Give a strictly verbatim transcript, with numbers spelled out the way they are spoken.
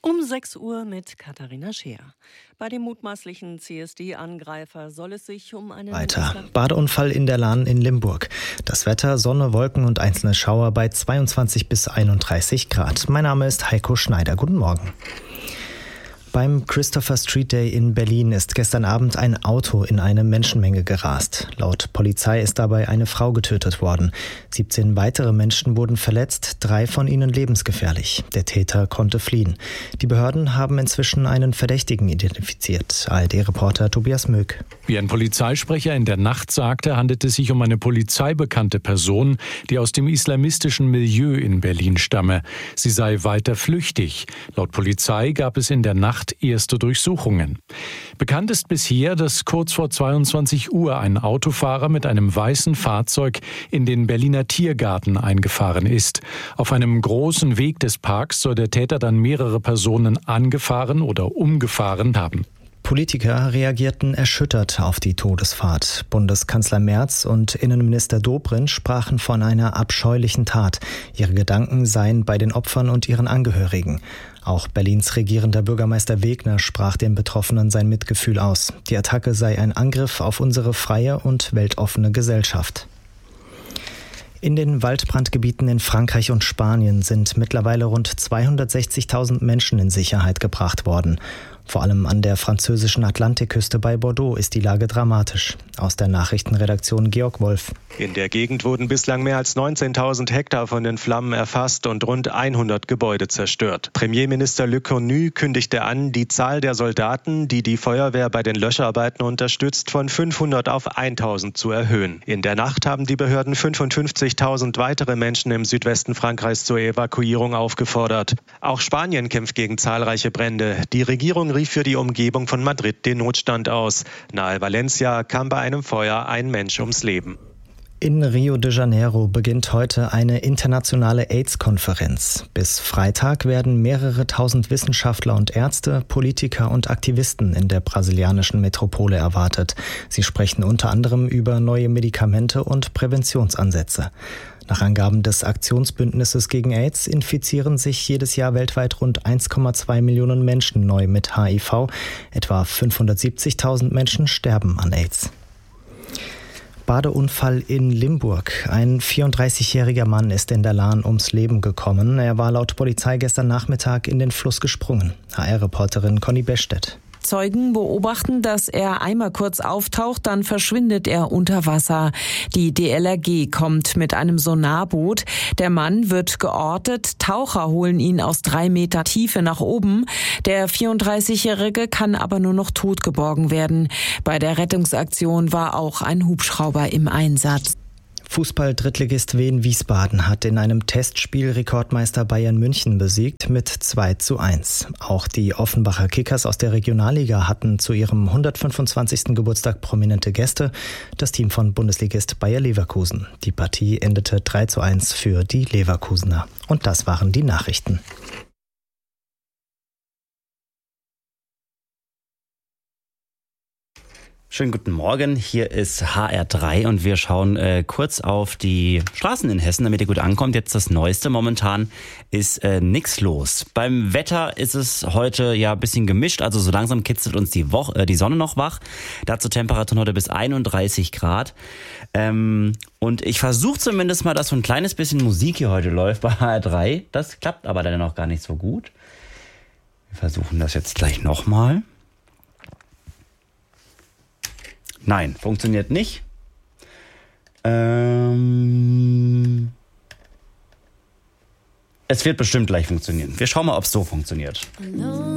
Um sechs Uhr mit Katharina Scheer. Bei dem mutmaßlichen C S D-Angreifer soll es sich um einen... Weiter. Badeunfall in der Lahn in Limburg. Das Wetter, Sonne, Wolken und einzelne Schauer bei zweiundzwanzig bis einunddreißig Grad. Mein Name ist Heiko Schneider. Guten Morgen. Beim Christopher Street Day in Berlin ist gestern Abend ein Auto in eine Menschenmenge gerast. Laut Polizei ist dabei eine Frau getötet worden. siebzehn weitere Menschen wurden verletzt, drei von ihnen lebensgefährlich. Der Täter konnte fliehen. Die Behörden haben inzwischen einen Verdächtigen identifiziert. A R D-Reporter Tobias Möck. Wie ein Polizeisprecher in der Nacht sagte, handelt es sich um eine polizeibekannte Person, die aus dem islamistischen Milieu in Berlin stamme. Sie sei weiter flüchtig. Laut Polizei gab es in der Nacht erste Durchsuchungen. Bekannt ist bisher, dass kurz vor zweiundzwanzig Uhr ein Autofahrer mit einem weißen Fahrzeug in den Berliner Tiergarten eingefahren ist. Auf einem großen Weg des Parks soll der Täter dann mehrere Personen angefahren oder umgefahren haben. Politiker reagierten erschüttert auf die Todesfahrt. Bundeskanzler Merz und Innenminister Dobrindt sprachen von einer abscheulichen Tat. Ihre Gedanken seien bei den Opfern und ihren Angehörigen. Auch Berlins regierender Bürgermeister Wegner sprach den Betroffenen sein Mitgefühl aus. Die Attacke sei ein Angriff auf unsere freie und weltoffene Gesellschaft. In den Waldbrandgebieten in Frankreich und Spanien sind mittlerweile rund zweihundertsechzigtausend Menschen in Sicherheit gebracht worden. Vor allem an der französischen Atlantikküste bei Bordeaux ist die Lage dramatisch. Aus der Nachrichtenredaktion Georg Wolf. In der Gegend wurden bislang mehr als neunzehntausend Hektar von den Flammen erfasst und rund hundert Gebäude zerstört. Premierminister Le Cornu kündigte an, die Zahl der Soldaten, die die Feuerwehr bei den Löscharbeiten unterstützt, von fünfhundert auf tausend zu erhöhen. In der Nacht haben die Behörden fünfundfünfzigtausend weitere Menschen im Südwesten Frankreichs zur Evakuierung aufgefordert. Auch Spanien kämpft gegen zahlreiche Brände. Die Regierung rief für die Umgebung von Madrid den Notstand aus. Nahe Valencia kam bei einem Feuer ein Mensch ums Leben. In Rio de Janeiro beginnt heute eine internationale AIDS-Konferenz. Bis Freitag werden mehrere tausend Wissenschaftler und Ärzte, Politiker und Aktivisten in der brasilianischen Metropole erwartet. Sie sprechen unter anderem über neue Medikamente und Präventionsansätze. Nach Angaben des Aktionsbündnisses gegen AIDS infizieren sich jedes Jahr weltweit rund eins Komma zwei Millionen Menschen neu mit H I V. Etwa fünfhundertsiebzigtausend Menschen sterben an AIDS. Badeunfall in Limburg. Ein vierunddreißigjähriger Mann ist in der Lahn ums Leben gekommen. Er war laut Polizei gestern Nachmittag in den Fluss gesprungen. H R-Reporterin Conny Bestedt. Zeugen beobachten, dass er einmal kurz auftaucht, dann verschwindet er unter Wasser. Die D L R G kommt mit einem Sonarboot. Der Mann wird geortet. Taucher holen ihn aus drei Meter Tiefe nach oben. Der vierunddreißigjährige kann aber nur noch tot geborgen werden. Bei der Rettungsaktion war auch ein Hubschrauber im Einsatz. Fußball-Drittligist Wien Wiesbaden hat in einem Testspiel Rekordmeister Bayern München besiegt mit zwei zu eins. Auch die Offenbacher Kickers aus der Regionalliga hatten zu ihrem hundertfünfundzwanzigsten Geburtstag prominente Gäste, das Team von Bundesligist Bayer Leverkusen. Die Partie endete drei zu eins für die Leverkusener. Und das waren die Nachrichten. Schönen guten Morgen, hier ist H R drei und wir schauen äh, kurz auf die Straßen in Hessen, damit ihr gut ankommt. Jetzt das Neueste, momentan ist äh, nichts los. Beim Wetter ist es heute ja ein bisschen gemischt, also so langsam kitzelt uns die, Woche, äh, die Sonne noch wach. Dazu Temperaturen heute bis einunddreißig Grad. Ähm, und ich versuche zumindest mal, dass so ein kleines bisschen Musik hier heute läuft bei H R drei. Das klappt aber dann noch gar nicht so gut. Wir versuchen das jetzt gleich nochmal. Nein, funktioniert nicht. Ähm es wird bestimmt gleich funktionieren. Wir schauen mal, ob es so funktioniert.